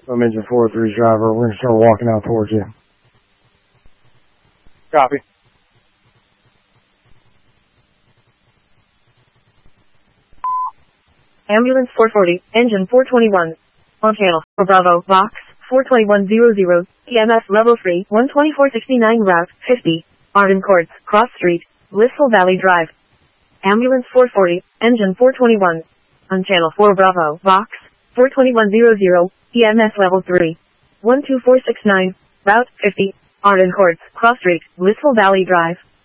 I'm engine 403's driver. We're going to start walking out towards you. Copy. Ambulance 440, engine 421. On channel, for Bravo, box, 42100, EMS level 3, 12469 route, 50, Arden Courts, Cross Street, Blissful Valley Drive. Ambulance 440, engine 421. On channel 4 Bravo, box, 42100, EMS level 3, 12469, route, 50, Arden Courts, Cross Street, Blissful Valley Drive.